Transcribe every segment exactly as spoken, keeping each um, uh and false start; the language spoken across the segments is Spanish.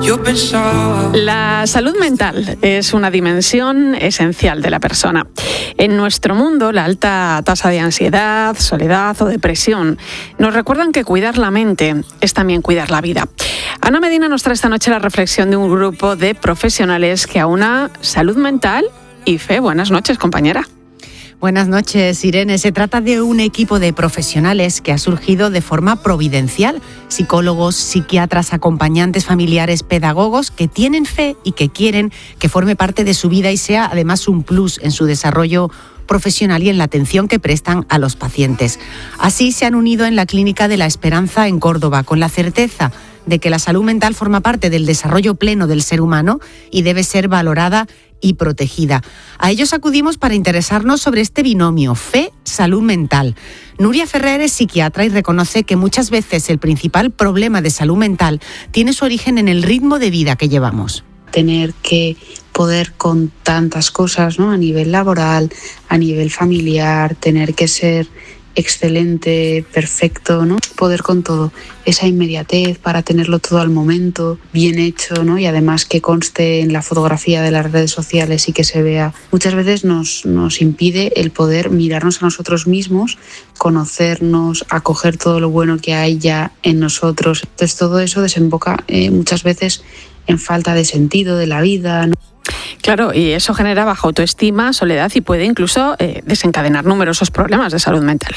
Yo pensaba... La salud mental es una dimensión esencial de la persona. En nuestro mundo, la alta tasa de ansiedad, soledad o depresión nos recuerdan que cuidar la mente es también cuidar la vida. Ana Medina nos trae esta noche la reflexión de un grupo de profesionales que aúna salud mental y fe. Buenas noches, compañera. Buenas noches, Irene. Se trata de un equipo de profesionales que ha surgido de forma providencial. Psicólogos, psiquiatras, acompañantes familiares, pedagogos que tienen fe y que quieren que forme parte de su vida y sea además un plus en su desarrollo profesional y en la atención que prestan a los pacientes. Así se han unido en la Clínica de la Esperanza en Córdoba, con la certeza de que la salud mental forma parte del desarrollo pleno del ser humano y debe ser valorada y protegida. A ellos acudimos para interesarnos sobre este binomio, fe-salud mental. Nuria Ferrer es psiquiatra y reconoce que muchas veces el principal problema de salud mental tiene su origen en el ritmo de vida que llevamos. Tener que poder con tantas cosas, ¿no? A nivel laboral, a nivel familiar, tener que ser excelente, perfecto, ¿no? Poder con todo, esa inmediatez para tenerlo todo al momento, bien hecho, ¿no? Y además que conste en la fotografía de las redes sociales y que se vea. Muchas veces nos, nos impide el poder mirarnos a nosotros mismos, conocernos, acoger todo lo bueno que hay ya en nosotros. Entonces todo eso desemboca eh, muchas veces en falta de sentido de la vida, ¿no? Claro, y eso genera baja autoestima, soledad y puede incluso eh, desencadenar numerosos problemas de salud mental.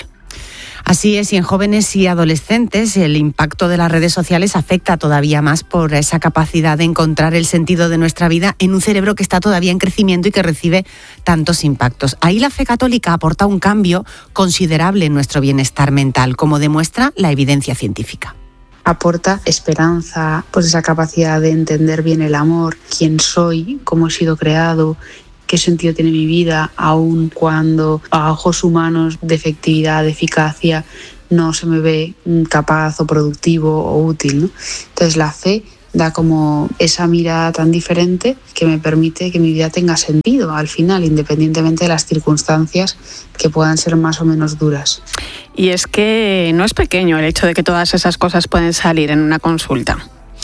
Así es, y en jóvenes y adolescentes el impacto de las redes sociales afecta todavía más por esa capacidad de encontrar el sentido de nuestra vida en un cerebro que está todavía en crecimiento y que recibe tantos impactos. Ahí la fe católica aporta un cambio considerable en nuestro bienestar mental, como demuestra la evidencia científica. Aporta esperanza, pues esa capacidad de entender bien el amor, quién soy, cómo he sido creado, qué sentido tiene mi vida, aun cuando a ojos humanos de efectividad, de eficacia, no se me ve capaz o productivo o útil, ¿no? Entonces la fe da como esa mirada tan diferente que me permite que mi vida tenga sentido al final, independientemente de las circunstancias que puedan ser más o menos duras. Y es que no es pequeño el hecho de que todas esas cosas pueden salir en una consulta.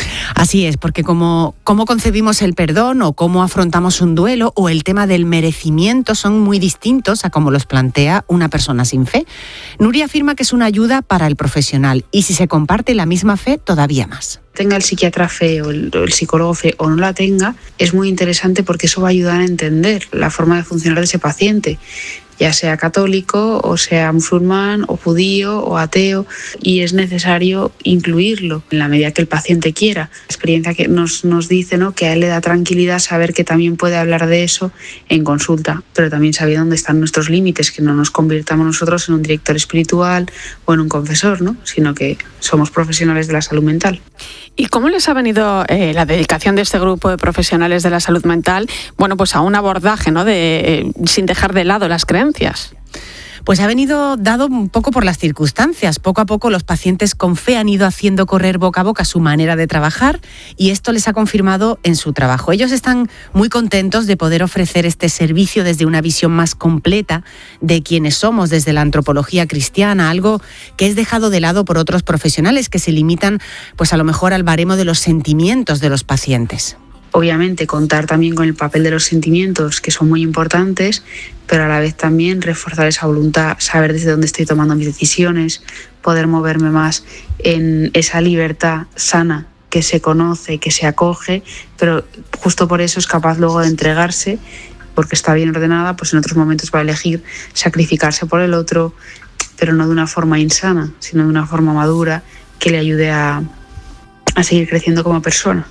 Así es, porque como cómo concebimos el perdón o cómo afrontamos un duelo o el tema del merecimiento son muy distintos a cómo los plantea una persona sin fe. Nuria afirma que es una ayuda para el profesional y si se comparte la misma fe, todavía más. Tenga el psiquiatra fe o el, o el psicólogo fe o no la tenga, es muy interesante porque eso va a ayudar a entender la forma de funcionar de ese paciente, ya sea católico o sea musulmán o judío o ateo, y es necesario incluirlo en la medida que el paciente quiera. La experiencia que nos, nos dice, ¿no?, que a él le da tranquilidad saber que también puede hablar de eso en consulta, pero también saber dónde están nuestros límites, que no nos convirtamos nosotros en un director espiritual o en un confesor, ¿no?, sino que somos profesionales de la salud mental. ¿Y cómo les ha venido eh, la dedicación de este grupo de profesionales de la salud mental, bueno, pues a un abordaje, ¿no?, de eh, sin dejar de lado las creencias? Pues ha venido dado un poco por las circunstancias. Poco a poco los pacientes con fe han ido haciendo correr boca a boca su manera de trabajar y esto les ha confirmado en su trabajo. Ellos están muy contentos de poder ofrecer este servicio desde una visión más completa de quiénes somos, desde la antropología cristiana, algo que es dejado de lado por otros profesionales que se limitan, pues a lo mejor al baremo de los sentimientos de los pacientes. Obviamente contar también con el papel de los sentimientos, que son muy importantes, pero a la vez también reforzar esa voluntad, saber desde dónde estoy tomando mis decisiones, poder moverme más en esa libertad sana que se conoce, que se acoge, pero justo por eso es capaz luego de entregarse, porque está bien ordenada, pues en otros momentos va a elegir sacrificarse por el otro, pero no de una forma insana, sino de una forma madura que le ayude a, a seguir creciendo como persona.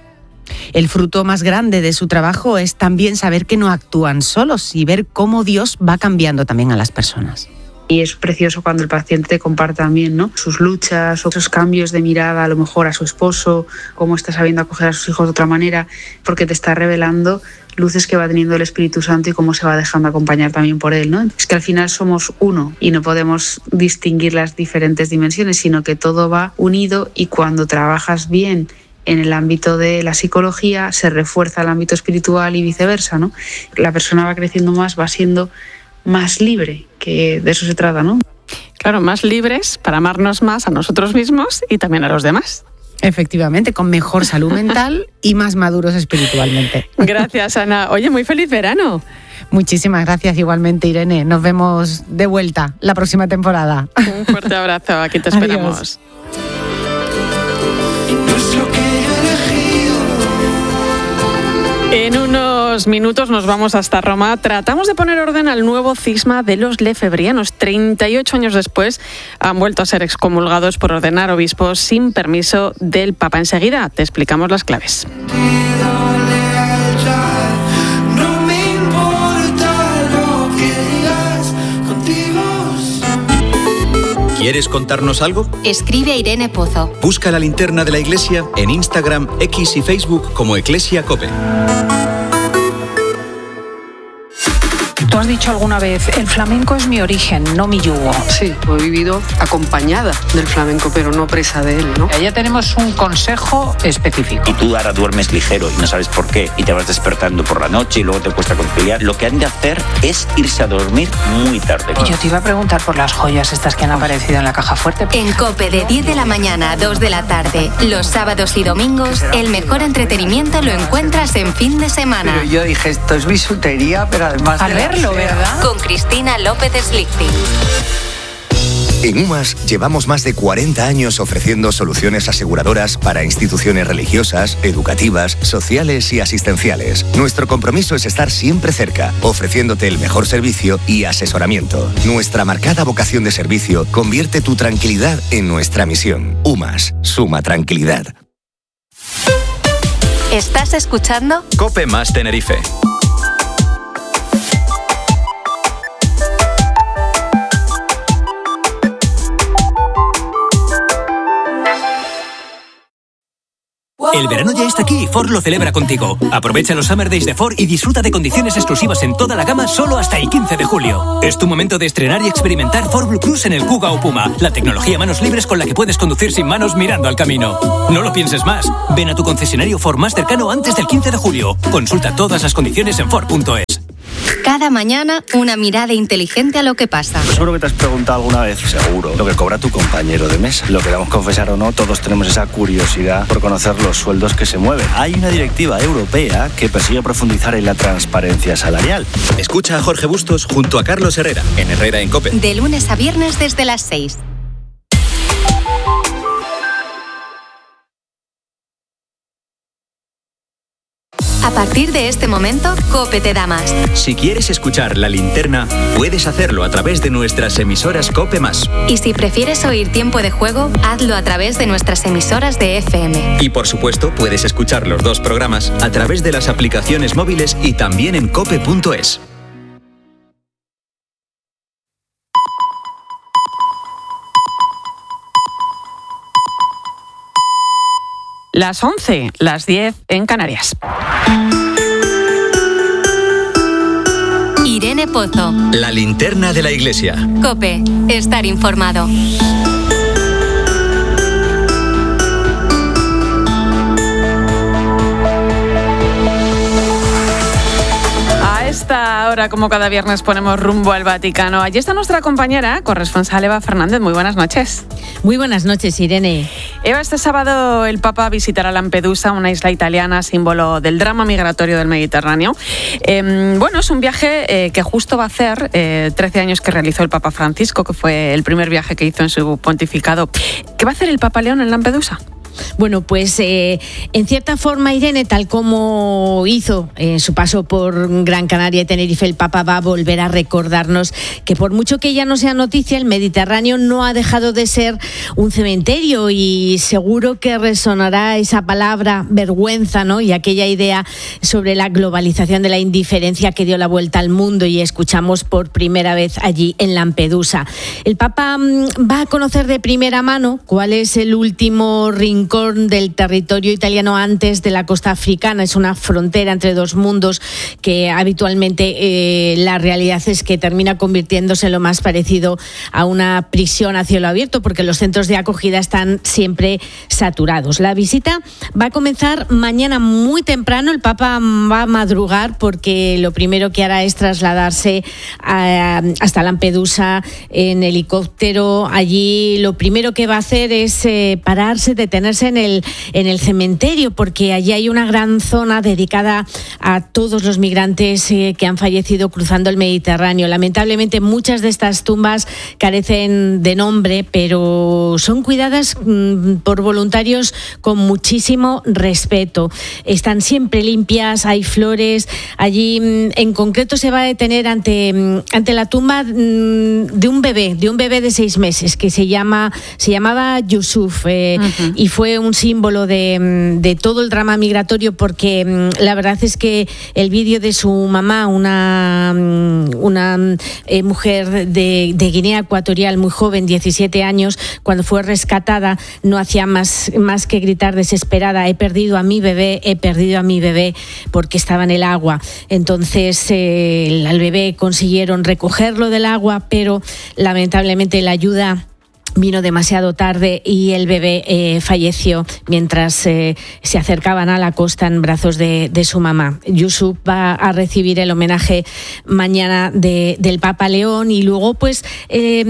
El fruto más grande de su trabajo es también saber que no actúan solos y ver cómo Dios va cambiando también a las personas. Y es precioso cuando el paciente te comparte también, ¿no?, sus luchas o esos cambios de mirada a lo mejor a su esposo, cómo está sabiendo acoger a sus hijos de otra manera, porque te está revelando luces que va teniendo el Espíritu Santo y cómo se va dejando acompañar también por él, ¿no? Es que al final somos uno y no podemos distinguir las diferentes dimensiones, sino que todo va unido, y cuando trabajas bien en el ámbito de la psicología se refuerza el ámbito espiritual y viceversa, ¿no? La persona va creciendo más, va siendo más libre, que de eso se trata, ¿no? Claro, más libres para amarnos más a nosotros mismos y también a los demás. Efectivamente, con mejor salud mental y más maduros espiritualmente. Gracias, Ana. Oye, muy feliz verano. Muchísimas gracias igualmente, Irene. Nos vemos de vuelta la próxima temporada. Un fuerte abrazo, aquí te esperamos. Adiós. En unos minutos nos vamos hasta Roma. Tratamos de poner orden al nuevo cisma de los lefebrianos. treinta y ocho años después han vuelto a ser excomulgados por ordenar obispos sin permiso del Papa. Enseguida te explicamos las claves. ¿Quieres contarnos algo? Escribe a Irene Pozo. Busca la linterna de la Iglesia en Instagram, X y Facebook como Eclesia Cope. Tú has dicho alguna vez, el flamenco es mi origen, no mi yugo. Sí, he vivido acompañada del flamenco, pero no presa de él, ¿no? Ya tenemos un consejo específico. Y tú ahora duermes ligero y no sabes por qué, y te vas despertando por la noche y luego te cuesta conciliar. Lo que han de hacer es irse a dormir muy tarde. Y yo te iba a preguntar por las joyas estas que han aparecido en la caja fuerte. En COPE de diez de la mañana a dos de la tarde, los sábados y domingos, el mejor entretenimiento lo encuentras en fin de semana. Pero yo dije, esto es bisutería, pero además... A verlo, ¿verdad? Con Cristina López Slichting. En UMAS llevamos más de cuarenta años ofreciendo soluciones aseguradoras para instituciones religiosas, educativas, sociales y asistenciales. Nuestro compromiso es estar siempre cerca, ofreciéndote el mejor servicio y asesoramiento. Nuestra marcada vocación de servicio convierte tu tranquilidad en nuestra misión. UMAS, suma tranquilidad. ¿Estás escuchando? Cope más Tenerife. El verano ya está aquí y Ford lo celebra contigo. Aprovecha los Summer Days de Ford y disfruta de condiciones exclusivas en toda la gama solo hasta el quince de julio. Es tu momento de estrenar y experimentar Ford Blue Cruise en el Kuga o Puma, la tecnología manos libres con la que puedes conducir sin manos mirando al camino. No lo pienses más. Ven a tu concesionario Ford más cercano antes del quince de julio. Consulta todas las condiciones en Ford punto es. Cada mañana, una mirada inteligente a lo que pasa. Seguro que te has preguntado alguna vez, seguro, lo que cobra tu compañero de mesa. Lo queramos confesar o no, todos tenemos esa curiosidad por conocer los sueldos que se mueven. Hay una directiva europea que persigue profundizar en la transparencia salarial. Escucha a Jorge Bustos junto a Carlos Herrera en Herrera en Cope. De lunes a viernes desde las seis. A partir de este momento, COPE te da más. Si quieres escuchar La Linterna, puedes hacerlo a través de nuestras emisoras Cope Más. Y si prefieres oír Tiempo de Juego, hazlo a través de nuestras emisoras de F M. Y por supuesto, puedes escuchar los dos programas a través de las aplicaciones móviles y también en cope punto es. Las once, las diez en Canarias. Irene Pozo. La Linterna de la Iglesia. COPE, estar informado. A esta hora, como cada viernes, ponemos rumbo al Vaticano. Allí está nuestra compañera, corresponsal Eva Fernández. Muy buenas noches. Muy buenas noches, Irene. Eva, este sábado el Papa visitará Lampedusa, una isla italiana símbolo del drama migratorio del Mediterráneo. Eh, bueno, es un viaje eh, que justo va a hacer eh, trece años que realizó el Papa Francisco, que fue el primer viaje que hizo en su pontificado. ¿Qué va a hacer el Papa León en Lampedusa? Bueno, pues eh, en cierta forma, Irene, tal como hizo en eh, su paso por Gran Canaria y Tenerife, el Papa va a volver a recordarnos que por mucho que ya no sea noticia, el Mediterráneo no ha dejado de ser un cementerio, y seguro que resonará esa palabra vergüenza, ¿no? Y aquella idea sobre la globalización de la indiferencia que dio la vuelta al mundo y escuchamos por primera vez allí en Lampedusa. El Papa mmm, va a conocer de primera mano cuál es el último rincón del territorio italiano antes de la costa africana. Es una frontera entre dos mundos que habitualmente eh, la realidad es que termina convirtiéndose en lo más parecido a una prisión a cielo abierto, porque los centros de acogida están siempre saturados. La visita va a comenzar mañana muy temprano. El Papa va a madrugar porque lo primero que hará es trasladarse a, hasta Lampedusa en helicóptero. Allí lo primero que va a hacer es eh, pararse, detenerse detenerse en el, en el cementerio, porque allí hay una gran zona dedicada a todos los migrantes eh, que han fallecido cruzando el Mediterráneo. Lamentablemente muchas de estas tumbas carecen de nombre, pero son cuidadas mmm, por voluntarios con muchísimo respeto. Están siempre limpias, hay flores. Allí mmm, en concreto se va a detener ante, mmm, ante la tumba mmm, de un bebé, de un bebé de seis meses que se llama se llamaba Yusuf eh, uh-huh. y fue un símbolo de, de todo el drama migratorio, porque mmm, la verdad es que el vídeo de su mamá, una, una eh, mujer de, de Guinea Ecuatorial, muy joven, diecisiete años, cuando fue rescatada, no hacía más, más que gritar desesperada: he perdido a mi bebé, he perdido a mi bebé, porque estaba en el agua. Entonces eh, al bebé consiguieron recogerlo del agua, pero lamentablemente la ayuda vino demasiado tarde y el bebé eh, falleció mientras eh, se acercaban a la costa en brazos de, de su mamá. Yusuf va a recibir el homenaje mañana de, del Papa León, y luego pues eh,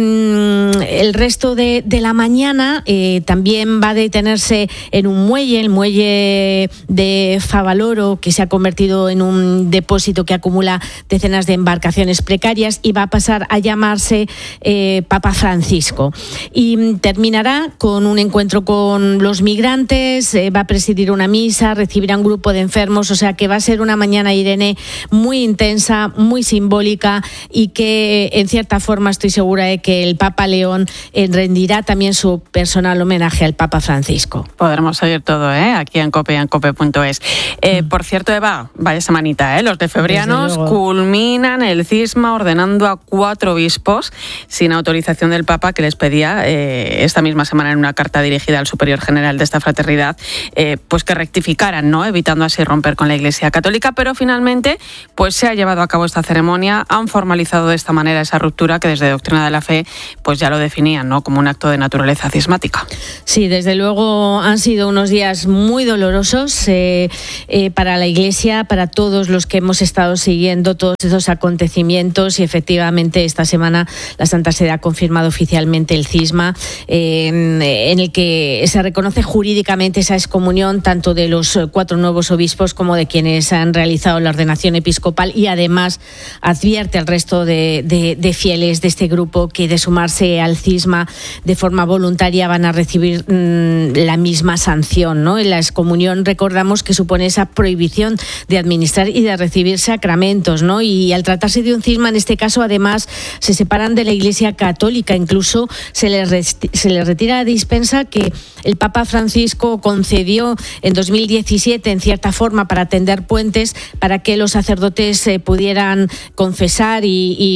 el resto de, de la mañana eh, también va a detenerse en un muelle, el muelle de Favaloro, que se ha convertido en un depósito que acumula decenas de embarcaciones precarias, y va a pasar a llamarse eh, Papa Francisco. Y terminará con un encuentro con los migrantes, eh, va a presidir una misa, recibirá un grupo de enfermos, o sea que va a ser una mañana, Irene, muy intensa, muy simbólica, y que en cierta forma estoy segura de que el Papa León eh, rendirá también su personal homenaje al Papa Francisco. Podremos seguir todo, ¿eh? Aquí en COPE y en cope punto es. Eh, mm. Por cierto, Eva, vaya semanita, ¿eh? Los lefebrianos culminan el cisma ordenando a cuatro obispos sin autorización del Papa, que les pedía Eh, esta misma semana en una carta dirigida al superior general de esta fraternidad, eh, pues que rectificaran, ¿no? Evitando así romper con la Iglesia Católica, pero finalmente pues se ha llevado a cabo esta ceremonia, han formalizado de esta manera esa ruptura que desde Doctrina de la Fe pues ya lo definían, ¿no? Como un acto de naturaleza cismática. Sí, desde luego han sido unos días muy dolorosos eh, eh, para la Iglesia, para todos los que hemos estado siguiendo todos esos acontecimientos, y efectivamente esta semana la Santa Sede ha confirmado oficialmente el cisma, Eh, en el que se reconoce jurídicamente esa excomunión tanto de los cuatro nuevos obispos como de quienes han realizado la ordenación episcopal, y además advierte al resto de, de, de fieles de este grupo que de sumarse al cisma de forma voluntaria van a recibir mmm, la misma sanción, ¿no? En la excomunión, recordamos que supone esa prohibición de administrar y de recibir sacramentos, ¿no? Y al tratarse de un cisma, en este caso, además, se separan de la Iglesia Católica, incluso se les, se les retira la dispensa que el Papa Francisco concedió en dos mil diecisiete, en cierta forma, para tender puentes, para que los sacerdotes eh, pudieran confesar y, y,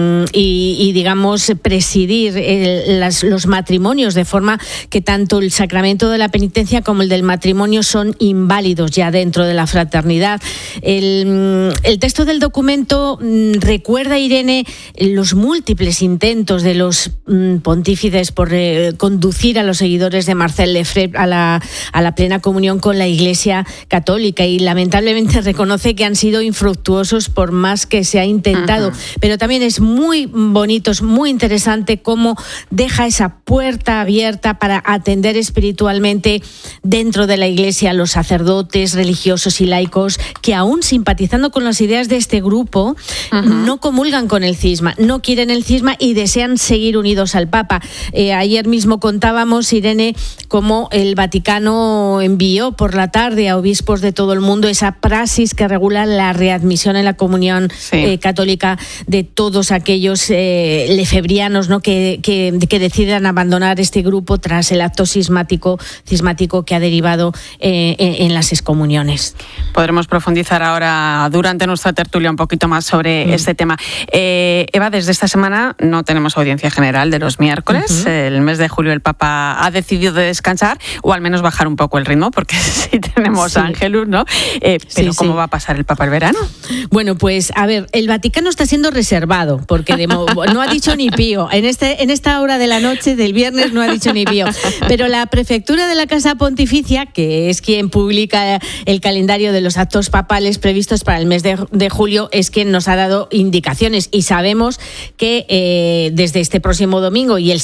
y, y digamos, presidir el, las, los matrimonios, de forma que tanto el sacramento de la penitencia como el del matrimonio son inválidos ya dentro de la fraternidad. El, el texto del documento recuerda, Irene, los múltiples intentos de los pontífices por eh, conducir a los seguidores de Marcel Lefebvre a la, a la plena comunión con la Iglesia Católica, y lamentablemente reconoce que han sido infructuosos por más que se ha intentado. Uh-huh. Pero también es muy bonito, es muy interesante cómo deja esa puerta abierta para atender espiritualmente dentro de la Iglesia a los sacerdotes, religiosos y laicos que, aún simpatizando con las ideas de este grupo, uh-huh, no comulgan con el cisma, no quieren el cisma y desean seguir unidos al Papa. Eh, ayer mismo contábamos, Irene, cómo el Vaticano envió por la tarde a obispos de todo el mundo esa praxis que regula la readmisión en la comunión sí. eh, católica de todos aquellos eh, lefebrianos, ¿no? que, que, que decidan abandonar este grupo tras el acto cismático, cismático que ha derivado eh, en, en las excomuniones. Podremos profundizar ahora durante nuestra tertulia un poquito más sobre mm. este tema. Eh, Eva, desde esta semana no tenemos audiencia general de los miércoles. Uh-huh. El mes de julio el Papa ha decidido descansar, o al menos bajar un poco el ritmo, porque sí tenemos sí. Ángelus, ¿no? Eh, pero sí, ¿cómo sí. va a pasar el Papa el verano? Bueno, pues a ver, el Vaticano está siendo reservado, porque de mo- no ha dicho ni pío. En, este, en esta hora de la noche del viernes no ha dicho ni pío. Pero la prefectura de la Casa Pontificia, que es quien publica el calendario de los actos papales previstos para el mes de, de julio, es quien nos ha dado indicaciones, y sabemos que eh, desde este próximo domingo y el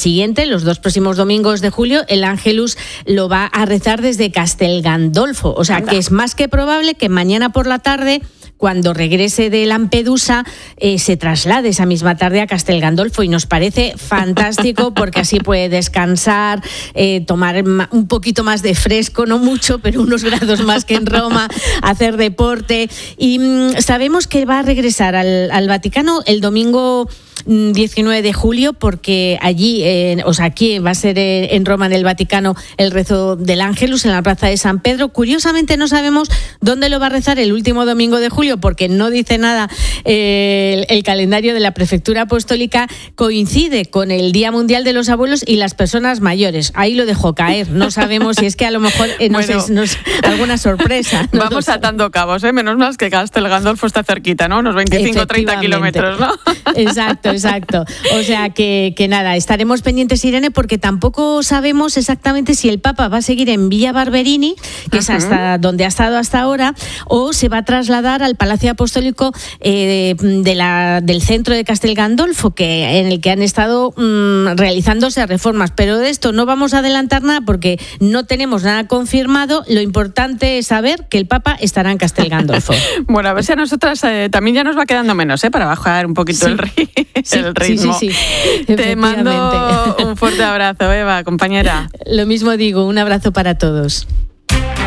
siguiente, los dos próximos domingos de julio, el Ángelus lo va a rezar desde Castel Gandolfo. O sea, Anda. que es más que probable que mañana por la tarde, cuando regrese de Lampedusa, eh, se traslade esa misma tarde a Castel Gandolfo, y nos parece fantástico porque así puede descansar, eh, tomar un poquito más de fresco, no mucho, pero unos grados más que en Roma, hacer deporte. Y mmm, sabemos que va a regresar al, al Vaticano el domingo diecinueve de julio, porque allí, eh, o sea, aquí va a ser eh, en Roma, en el Vaticano, el rezo del Ángelus en la Plaza de San Pedro. Curiosamente no sabemos dónde lo va a rezar el último domingo de julio, porque no dice nada eh, el, el calendario de la Prefectura Apostólica. Coincide con el Día Mundial de los Abuelos y las Personas Mayores. Ahí lo dejo caer. No sabemos si es que a lo mejor eh, no bueno, sé, no es alguna sorpresa. No vamos atando cabos, ¿eh? Menos mal que Castel Gandolfo está cerquita, ¿no? Unos veinticinco o treinta kilómetros, ¿no? Exacto. Exacto. O sea que, que nada, estaremos pendientes, Irene, porque tampoco sabemos exactamente si el Papa va a seguir en Villa Barberini, que uh-huh. es hasta donde ha estado hasta ahora, o se va a trasladar al Palacio Apostólico eh, de la, del centro de Castel Gandolfo, que, en el que han estado mmm, realizándose reformas. Pero de esto no vamos a adelantar nada porque no tenemos nada confirmado. Lo importante es saber que el Papa estará en Castel Gandolfo. Bueno, a ver si a nosotras eh, también ya nos va quedando menos, ¿eh? Para bajar un poquito sí. el ritmo. Sí, el ritmo. Sí, sí, sí. Te mando un fuerte abrazo, Eva, compañera. Lo mismo digo, un abrazo para todos.